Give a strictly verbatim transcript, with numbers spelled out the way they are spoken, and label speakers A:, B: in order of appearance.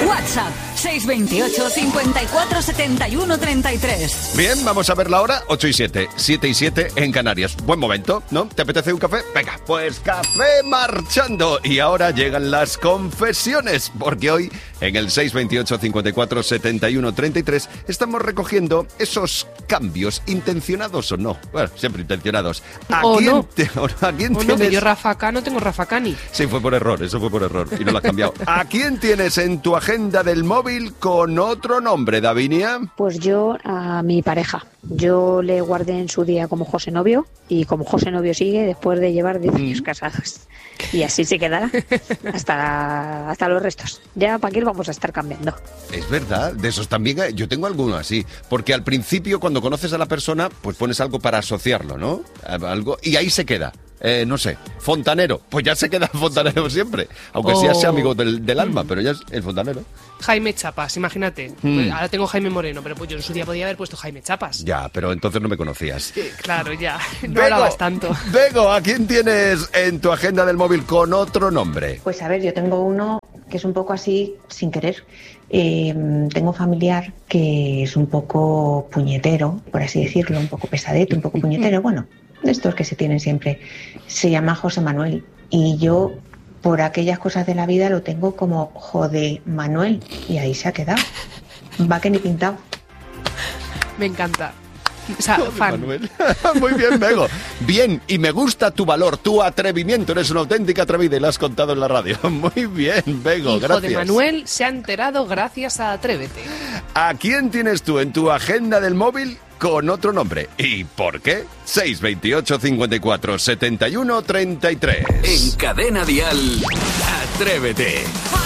A: WhatsApp seis veintiocho, cincuenta y cuatro, setenta y uno, treinta y tres.
B: Bien, vamos a ver la hora, ocho y siete, siete y siete en Canarias. Buen momento, ¿no? ¿Te apetece un café? Venga, pues café marchando. Y ahora llegan las confesiones, porque hoy en el seis veintiocho, cincuenta y cuatro, setenta y uno, treinta y tres estamos recogiendo esos cambios, intencionados o no. Bueno, siempre intencionados. ¿A
C: o
B: quién,
C: no.
B: te, o ¿a quién
C: o
B: tienes?
C: no, que yo Rafa K no tengo Rafa Cani.
B: Sí, fue por error, eso fue por error y no lo has cambiado. ¿A quién tienes en tu agenda del móvil con otro nombre, Davinia?
D: Pues yo a mi pareja. Yo le guardé en su día como José Novio y como José Novio sigue después de llevar diez años casados. Y así se quedará hasta, hasta los restos. Ya para qué vamos a estar cambiando.
B: Es verdad, de esos también hay- yo tengo alguno así, porque al principio cuando conoces a la persona, pues pones algo para asociarlo, ¿no? Algo y ahí se queda. Eh, no sé, fontanero, pues ya se queda fontanero siempre, aunque
C: Oh.
B: sea sea amigo del, del alma, pero ya es el fontanero.
C: Jaime Chapas, imagínate.
B: Mm.
C: Pues ahora tengo Jaime Moreno, pero pues yo en su día podía haber puesto Jaime Chapas.
B: Ya, pero entonces no me conocías.
C: Sí, claro, ya. No hablabas tanto.
B: Bego, ¿a quién tienes en tu agenda del móvil con otro nombre?
E: Pues a ver, yo tengo uno que es un poco así sin querer. Eh, tengo un familiar que es un poco puñetero, por así decirlo, un poco pesadito, un poco puñetero, bueno, de estos que se tienen siempre. Se llama José Manuel y yo, por aquellas cosas de la vida, lo tengo como Jode Manuel y ahí se ha quedado. Va que ni pintado.
C: Me encanta. O sea,
B: Joder,
C: fan.
B: Manuel. Muy bien, Bego. Bien, y me gusta tu valor, tu atrevimiento. Eres una auténtica atrevida y lo has contado en la radio. Muy bien, Bego,
C: Hijo
B: gracias.
C: de Manuel se ha enterado gracias a Atrévete.
B: ¿A quién tienes tú en tu agenda del móvil con otro nombre? ¿Y por qué? seis veintiocho, cincuenta y cuatro, setenta y uno, treinta y tres.
F: En Cadena Dial, Atrévete.